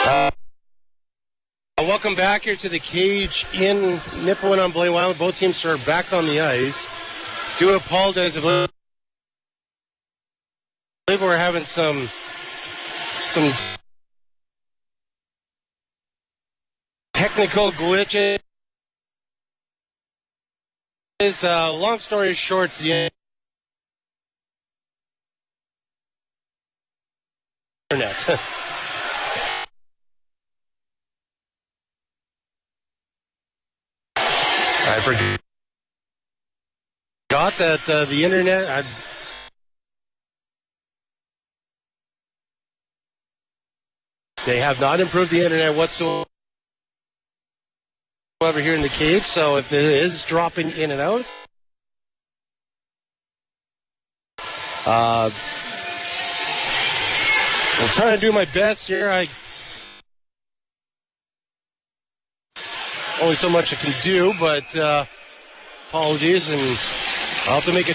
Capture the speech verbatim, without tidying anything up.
Uh, welcome back here to the Cage in Nipawin on Blaine Island. Both teams are back on the ice. Do apologize. I believe we're having some some technical glitches. Uh, long story short, the internet. I forgot that uh, the internet. I, they have not improved the internet whatsoever here in the Cage. So if it is dropping in and out, uh, I'm trying to do my best here. I only so much I can do, but uh, apologies, and I'll have to make a